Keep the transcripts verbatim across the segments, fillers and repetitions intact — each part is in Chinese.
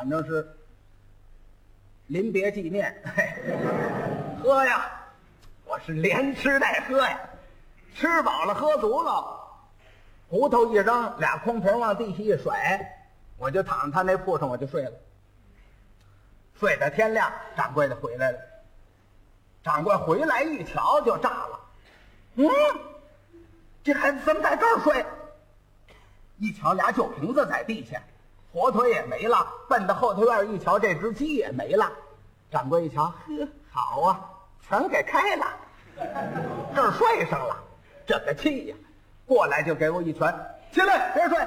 反正是临别纪念，喝呀，我是连吃带喝呀，吃饱了喝足了，骨头一扔，俩空瓶往地下一甩，我就躺他那铺上我就睡了。睡到天亮，掌柜的回来了。掌柜回来一瞧就炸了，嗯，这孩子怎么在这儿睡？一瞧俩酒瓶子在地下，火腿也没了，奔到后头院一瞧，这只鸡也没了。掌柜一瞧，呵，好啊，全给开了，这儿睡上了，这个气呀！过来就给我一拳，起来，别睡。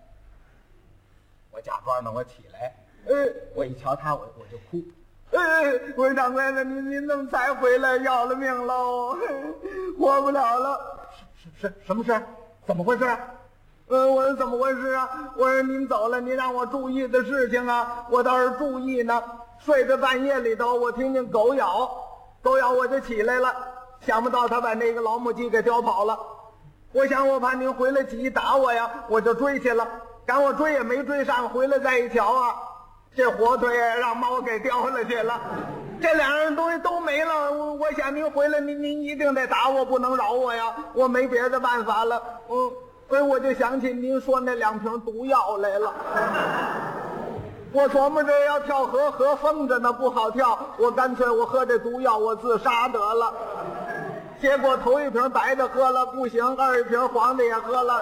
我假装呢，我起来，呃，我一瞧他，我我就哭。哎，我说掌柜的，您您怎么才回来？要了命喽，活不了了。是是什么事？怎么回事？呃，我说怎么回事啊？我说您走了，您让我注意的事情啊，我倒是注意呢。睡在半夜里头，我听见狗咬，狗咬我就起来了，想不到他把那个老母鸡给叼跑了。我想我怕您回来急打我呀，我就追去了。赶我追也没追上，回来再一瞧啊，这火腿让猫给叼了去了，这两样东西都没了。我我想您回来，您您一定得打我，不能饶我呀，我没别的办法了。嗯，所以我就想起您说那两瓶毒药来了。我琢磨着要跳河，河封着呢，不好跳，我干脆我喝这毒药，我自杀得了。结果头一瓶白的喝了不行，二一瓶黄的也喝了，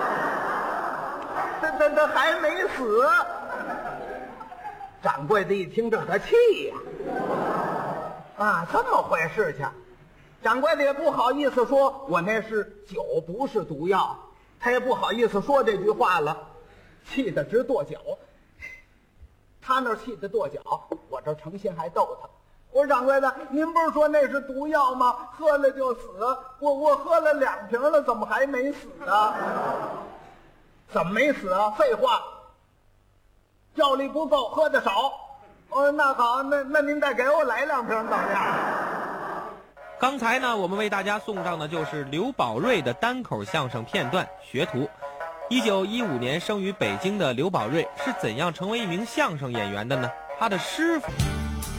这这这还没死。掌柜的一听这个气呀，啊，这么回事情。掌柜的也不好意思说我那是酒，不是毒药，他也不好意思说这句话了，气得直跺脚。他那气得跺脚，我这诚心还逗他。我说掌柜的，您不是说那是毒药吗？喝了就死。我我喝了两瓶了，怎么还没死啊？怎么没死啊？废话，药力不够，喝的少。我说那好，那那您再给我来两瓶怎么样？ 刚才呢，我们为大家送上的就是刘宝瑞的单口相声片段《学徒》。一九一五年生于北京的刘宝瑞是怎样成为一名相声演员的呢？他的师傅